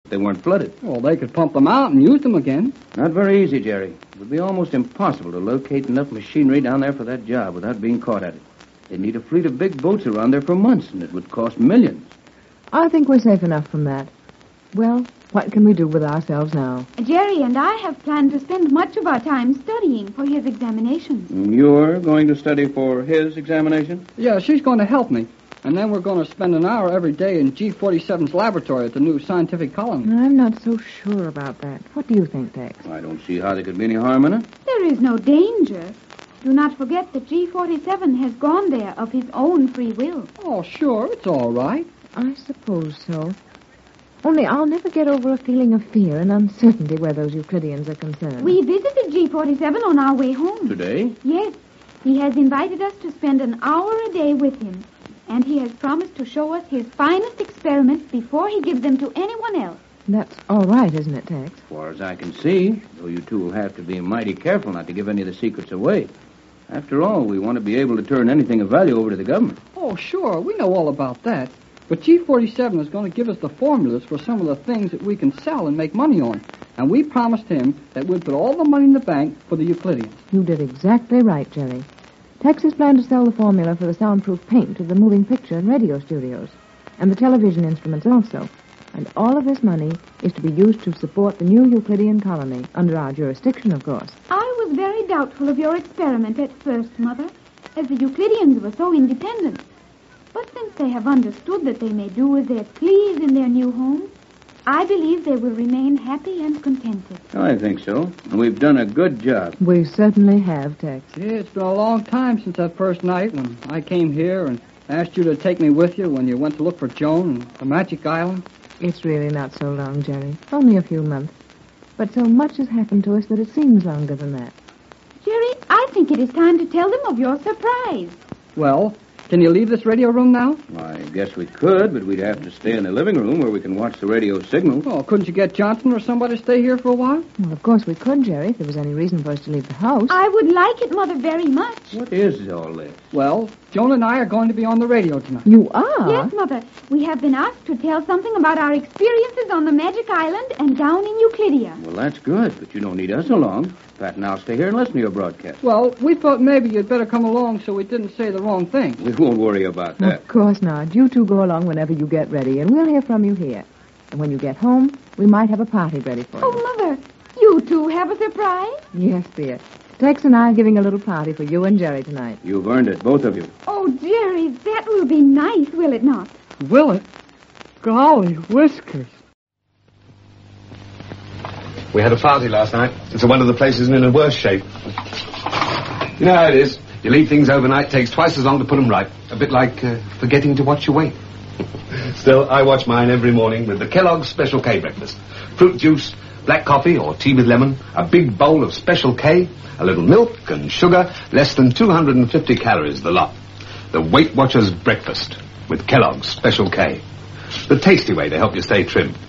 They weren't flooded. Well, they could pump them out and use them again. Not very easy, Jerry. It would be almost impossible to locate enough machinery down there for that job without being caught at it. They'd need a fleet of big boats around there for months, and it would cost millions. I think we're safe enough from that. Well, what can we do with ourselves now? Jerry and I have planned to spend much of our time studying for his examinations. You're going to study for his examination? Yeah, she's going to help me. And then we're going to spend an hour every day in G47's laboratory at the new scientific colony. I'm not so sure about that. What do you think, Tex? I don't see how there could be any harm in it. There is no danger. Do not forget that G47 has gone there of his own free will. Oh, sure, it's all right. I suppose so. Only I'll never get over a feeling of fear and uncertainty where those Euclideans are concerned. We visited G47 on our way home. Today? Yes. He has invited us to spend an hour a day with him. And he has promised to show us his finest experiments before he gives them to anyone else. That's all right, isn't it, Tex? As far as I can see, though you two will have to be mighty careful not to give any of the secrets away. After all, we want to be able to turn anything of value over to the government. Oh, sure, we know all about that. But G47 is going to give us the formulas for some of the things that we can sell and make money on. And we promised him that we'd put all the money in the bank for the Euclideans. You did exactly right, Jerry. Texas planned to sell the formula for the soundproof paint to the moving picture and radio studios, and the television instruments also. And all of this money is to be used to support the new Euclidean colony, under our jurisdiction, of course. I was very doubtful of your experiment at first, Mother, as the Euclideans were so independent. But since they have understood that they may do as they please in their new home, I believe they will remain happy and contented. I think so. And we've done a good job. We certainly have, Tex. Yeah, it's been a long time since that first night when I came here and asked you to take me with you when you went to look for Joan and the Magic Island. It's really not so long, Jerry. Only a few months. But so much has happened to us that it seems longer than that. Jerry, I think it is time to tell them of your surprise. Well, can you leave this radio room now? I guess we could, but we'd have to stay in the living room where we can watch the radio signal. Oh, couldn't you get Johnson or somebody to stay here for a while? Well, of course we could, Jerry, if there was any reason for us to leave the house. I would like it, Mother, very much. What is all this? Well, Joan and I are going to be on the radio tonight. You are? Yes, Mother. We have been asked to tell something about our experiences on the Magic Island and down in Euclidia. Well, that's good, but you don't need us along. Pat and I'll stay here and listen to your broadcast. Well, we thought maybe you'd better come along so we didn't say the wrong thing. We won't worry about that. Of course not. You two go along whenever you get ready, and we'll hear from you here. And when you get home, we might have a party ready for you. Oh, Mother, you two have a surprise? Yes, dear. Tex and I are giving a little party for you and Jerry tonight. You've earned it, both of you. Oh, Jerry, that will be nice, will it not? Will it? Golly whiskers. We had a party last night, and so one of the places is in a worse shape. You know how it is. You leave things overnight, takes twice as long to put them right. A bit like forgetting to watch your weight. Still, I watch mine every morning with the Kellogg's Special K breakfast. Fruit juice, black coffee or tea with lemon, a big bowl of Special K, a little milk and sugar, less than 250 calories the lot. The Weight Watchers breakfast with Kellogg's Special K. The tasty way to help you stay trim.